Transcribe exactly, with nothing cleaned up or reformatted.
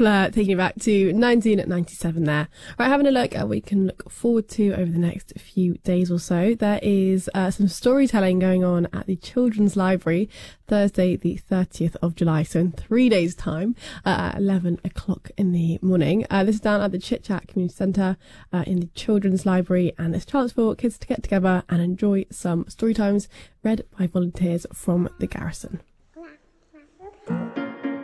Blur, taking you back to nineteen ninety-seven there. Right, having a look at what we can look forward to over the next few days or so. There is uh, some storytelling going on at the Children's Library Thursday the thirtieth of July, so in three days' time uh, at eleven o'clock in the morning. Uh, this is down at the Chit Chat Community Centre uh, in the Children's Library, and it's a chance for kids to get together and enjoy some story times read by volunteers from the garrison.